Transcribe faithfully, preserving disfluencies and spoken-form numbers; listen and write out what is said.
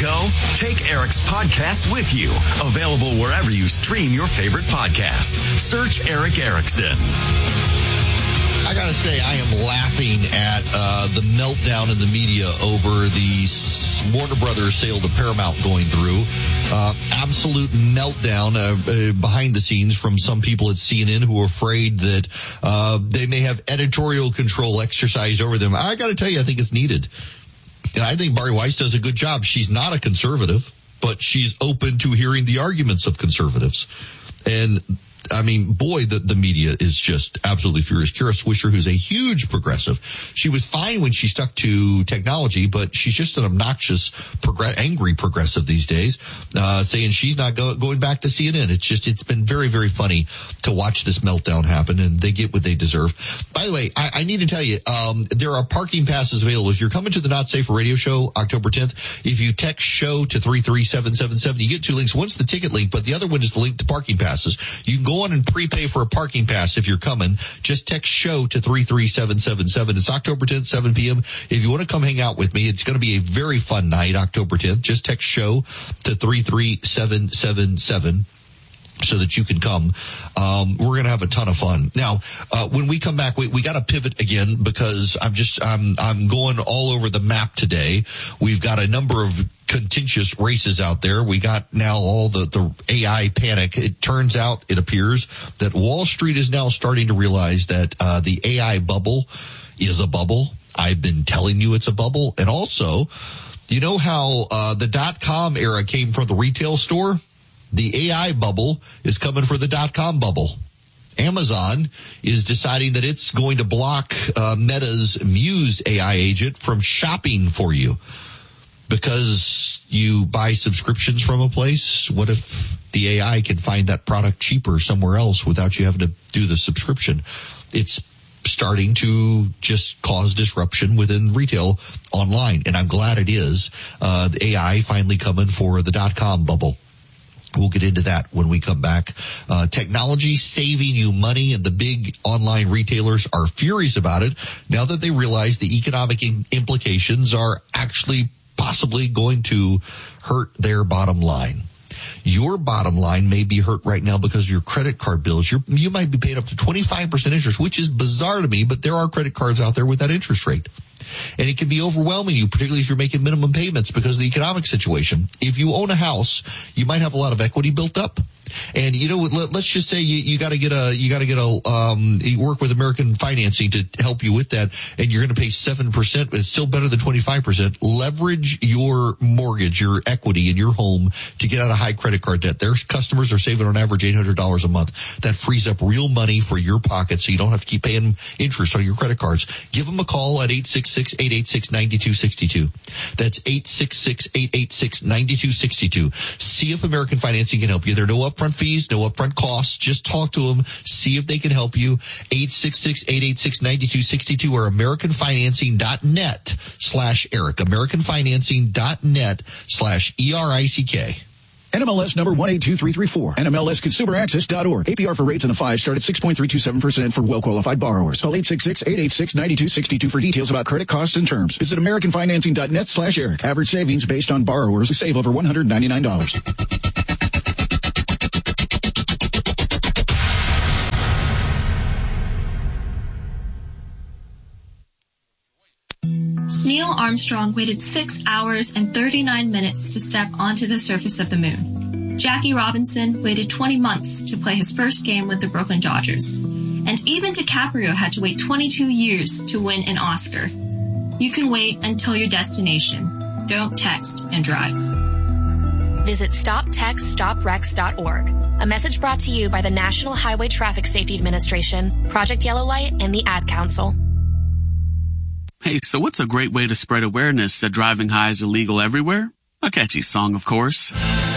go? Take Eric's podcast with you. Available wherever you stream your favorite podcast. Search Eric Erickson. I got to say, I am laughing at uh, the meltdown in the media over the Warner Brothers sale to Paramount going through. Uh, absolute meltdown uh, uh, behind the scenes from some people at C N N who are afraid that uh, they may have editorial control exercised over them. I got to tell you, I think it's needed. And I think Bari Weiss does a good job. She's not a conservative, but she's open to hearing the arguments of conservatives. And I mean, boy, the, the media is just absolutely furious. Kara Swisher, who's a huge progressive, she was fine when she stuck to technology, but she's just an obnoxious, progr- angry progressive these days, uh, saying she's not go- going back to C N N. It's just, it's been very, very funny to watch this meltdown happen, and they get what they deserve. By the way, I, I need to tell you, um, there are parking passes available. If you're coming to the Not Safe Radio Show, October tenth, if you text show to three three seven seven seven, you get two links. One's the ticket link, but the other one is the link to parking passes. You can go on and prepay for a parking pass if you're coming. Just text show to three three seven seven seven. It's October tenth, seven p.m. If you want to come hang out with me, it's going to be a very fun night, October tenth. Just text show to three three seven seven seven. So that you can come. Um, we're going to have a ton of fun. Now, uh, when we come back, we, we got to pivot again because I'm just, I'm, I'm going all over the map today. We've got a number of contentious races out there. We got now all the, the A I panic. It turns out, it appears that Wall Street is now starting to realize that, uh, the A I bubble is a bubble. I've been telling you it's a bubble. And also, you know how, uh, the dot-com era came from the retail store? The A I bubble is coming for the dot-com bubble. Amazon is deciding that it's going to block uh, Meta's Muse A I agent from shopping for you because you buy subscriptions from a place. What if the A I can find that product cheaper somewhere else without you having to do the subscription? It's starting to just cause disruption within retail online, and I'm glad it is. Uh, the A I finally coming for the dot-com bubble. We'll get into that when we come back. Uh, technology saving you money, and the big online retailers are furious about it now that they realize the economic in- implications are actually possibly going to hurt their bottom line. Your bottom line may be hurt right now because of your credit card bills. You're, you might be paying up to twenty-five percent interest, which is bizarre to me, but there are credit cards out there with that interest rate. And it can be overwhelming you, particularly if you're making minimum payments because of the economic situation. If you own a house, you might have a lot of equity built up. And you know, let, let's just say you, you got to get a, you got to get a, um, you work with American Financing to help you with that, and you're going to pay seven percent. It's still better than twenty-five percent. Leverage your mortgage, your equity in your home to get out of high credit card debt. Their customers are saving on average eight hundred dollars a month. That frees up real money for your pocket, so you don't have to keep paying interest on your credit cards. Give them a call at eight six six, eight eight six, nine two six two. That's eight six six, eight eight six, nine two six two. See if American Financing can help you. There are no upfront fees, no upfront costs. Just talk to them. See if they can help you. eight six six, eight eight six, nine two six two or americanfinancing.net slash Eric. americanfinancing.net slash E R I C K. N M L S number one eight two three three four. N M L S consumer access dot org. A P R for rates in the five start at six point three two seven percent for well-qualified borrowers. Call eight six six, eight eight six, nine two six two for details about credit costs and terms. Visit americanfinancing.net slash Eric. Average savings based on borrowers who save over one hundred ninety-nine dollars. Neil Armstrong waited six hours and thirty-nine minutes to step onto the surface of the moon. Jackie Robinson waited twenty months to play his first game with the Brooklyn Dodgers. And even DiCaprio had to wait twenty-two years to win an Oscar. You can wait until your destination. Don't text and drive. Visit stop text stop wrecks dot org. A message brought to you by the National Highway Traffic Safety Administration, Project Yellow Light, and the Ad Council. Hey, so what's a great way to spread awareness that driving high is illegal everywhere? A catchy song, of course.